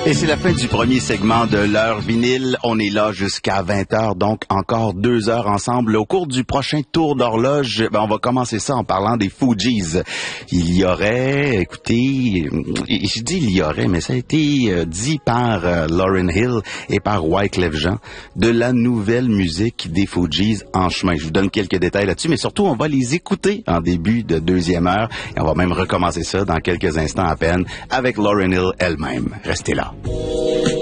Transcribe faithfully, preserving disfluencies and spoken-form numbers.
Et c'est la fin du premier segment de l'heure vinyle. On est là jusqu'à vingt heures, donc encore deux heures ensemble. Au cours du prochain tour d'horloge, ben on va commencer ça en parlant des Fugees. Il y aurait, écoutez, je dis il y aurait, mais ça a été euh, dit par euh, Lauryn Hill et par Wyclef Jean, de la nouvelle musique des Fugees en chemin. Je vous donne quelques détails là-dessus, mais surtout, on va les écouter en début de deuxième heure. Et on va même recommencer ça dans quelques instants à peine avec Lauryn Hill elle-même. Restez là.